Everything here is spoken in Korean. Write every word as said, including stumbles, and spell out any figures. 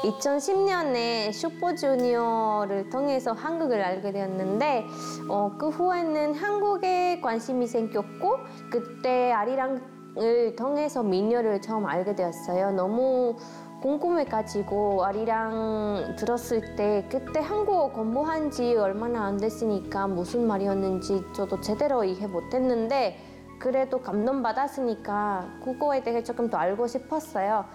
이천십 년에 슈퍼주니어를 통해서 한국을 알게 되었는데 어, 그 후에는 한국에 관심이 생겼고 그때 아리랑을 통해서 민요를 처음 알게 되었어요. 너무 궁금해가지고 아리랑 들었을 때 그때 한국어 공부한 지 얼마나 안 됐으니까 무슨 말이었는지 저도 제대로 이해 못했는데 그래도 감동받았으니까 국어에 대해 조금 더 알고 싶었어요.